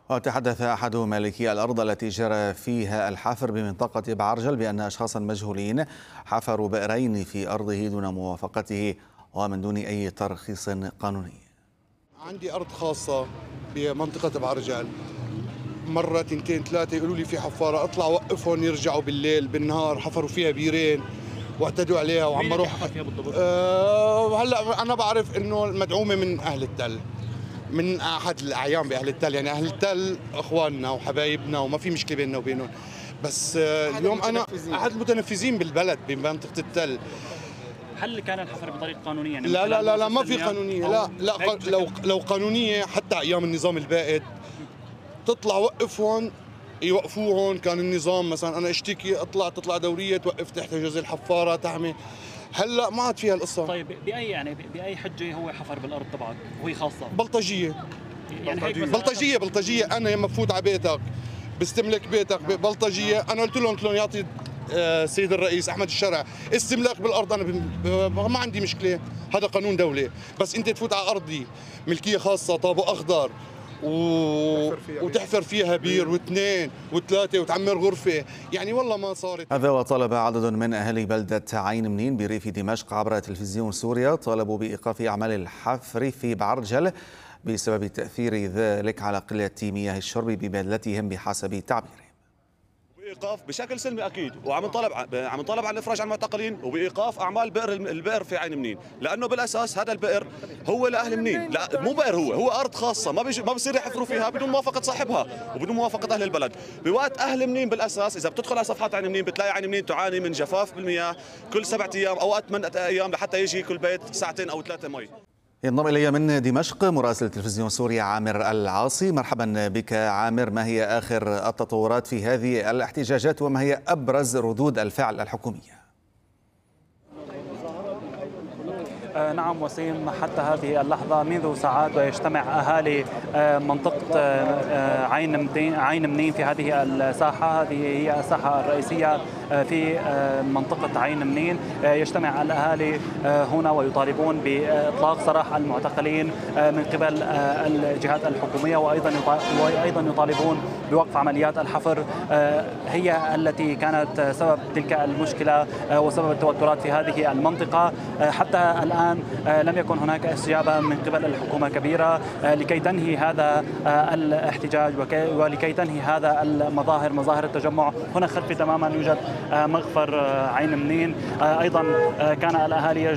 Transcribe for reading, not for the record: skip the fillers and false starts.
وتحدث أحد مالكي الأرض التي جرى فيها الحفر بمنطقة بعرجل بأن أشخاصا مجهولين حفروا بئرين في أرضه دون موافقته ومن دون أي ترخيص قانوني. عندي أرض خاصة بمنطقة بعرجل، مرة تنتين ثلاثة يقولوا لي في حفارة، أطلع وقفهم يرجعوا بالليل بالنهار، حفروا فيها بيرين واعتدوا عليها وعم بروح. فيها بالضبط؟ هلا أنا بعرف إنه المدعومة من أهل التل، من أحد الأعيان بأهل التل، يعني أهل التل إخواننا وحبايبنا وما في مشكلة بيننا وبينهم، بس اليوم أنا أحد المتنفذين بالبلد بمنطقة التل. هل كان الحفر بطريقة قانونية؟ يعني لا ما في قانونية، لا لو قانونية حتى أيام النظام البائد تطلع وقفهم يوقفوهم، كان النظام مثلا أنا اشتكي تطلع دورية توقف تحت جوز الحفارة تحمي. هلا ما عاد فيها القصة. طيب بأي حجة هو حفر بالأرض تبعك وهي خاصة؟ بلطجية. يعني بلطجية أنا لما بفوت على بيتك بستملك بيتك بلطجية. أنا قلت لهم يعطي السيد الرئيس أحمد الشرع استملاك بالأرض، أنا ما عندي مشكلة، هذا قانون دولة، بس أنت تفوت على أرضي ملكية خاصة طابو أخضر وتحفر فيها بير واثنين وثلاثة وتعمر غرفة، يعني والله ما صارت. هذا وطلب عدد من أهالي بلدة عين منين بريف دمشق عبر تلفزيون سوريا طالبوا بإيقاف أعمال الحفر في بعرجل بسبب تأثير ذلك على قلة مياه الشرب ببلدتهم بحسب تعبيرهم. بإيقاف بشكل سلمي أكيد، وعم نطالب عن الإفراج عن المعتقلين وبإيقاف أعمال البئر في عين منين، لأنه بالأساس هذا البئر هو لأهل منين، لا مو بئر، هو أرض خاصة ما بصير يحفروا فيها بدون موافقة صاحبها وبدون موافقة أهل البلد. بوقت أهل منين بالأساس إذا بتدخل على صفحات عين منين بتلاقي عين منين تعاني من جفاف بالمياه كل 7 أيام أو 8 أيام لحتى يجي كل بيت 2 أو 3 مي. ينضم إلي من دمشق مراسل تلفزيون سوريا عامر العاصي. مرحبا بك عامر، ما هي آخر التطورات في هذه الاحتجاجات وما هي أبرز ردود الفعل الحكومية؟ نعم وسيم، حتى هذه اللحظة منذ ساعات ويجتمع أهالي منطقة عين منين في هذه الساحة. هذه هي الساحة الرئيسية في منطقة عين منين. يجتمع الأهالي هنا ويطالبون بإطلاق سراح المعتقلين من قبل الجهات الحكومية، وأيضا يطالبون بوقف عمليات الحفر هي التي كانت سبب تلك المشكلة وسبب التوترات في هذه المنطقة. حتى الآن لم يكن هناك استجابة من قبل الحكومة كبيرة لكي تنهي هذا الاحتجاج ولكي تنهي هذا مظاهر التجمع. هنا خلفي تماما يوجد مغفر عين منين، أيضا كان الأهالي